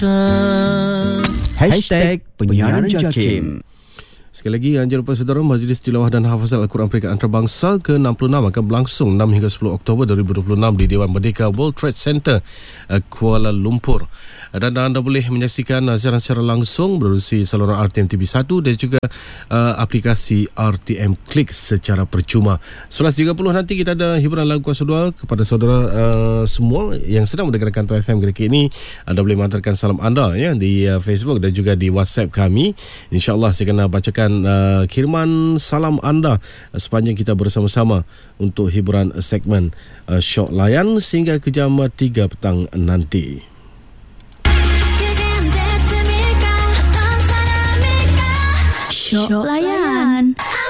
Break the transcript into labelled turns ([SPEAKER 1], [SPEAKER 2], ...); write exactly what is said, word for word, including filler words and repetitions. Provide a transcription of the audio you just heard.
[SPEAKER 1] Hashtag Penyiaran Jakim.
[SPEAKER 2] Sekali lagi, jangan lupa saudara, Majlis Tilawah dan Hafazan Al-Quran Peringkat Antarabangsa ke enam puluh enam akan berlangsung enam hingga sepuluh Oktober dua ribu dua puluh enam di Dewan Merdeka World Trade Center, Kuala Lumpur. Dan anda boleh menyaksikan siaran secara langsung melalui saluran R T M T V satu dan juga uh, aplikasi R T M Click secara percuma. sebelas tiga puluh nanti kita ada hiburan lagu kuasa dua kepada saudara uh, semua yang sedang mendengarkan Kantor F M ketika ini. Anda boleh menghantarkan salam anda ya di uh, Facebook dan juga di WhatsApp kami. InsyaAllah saya akan bacakan Uh, kiriman salam anda uh, sepanjang kita bersama-sama untuk hiburan uh, segmen uh, Syok Layan sehingga ke jam tiga petang nanti.
[SPEAKER 3] Syok Layan.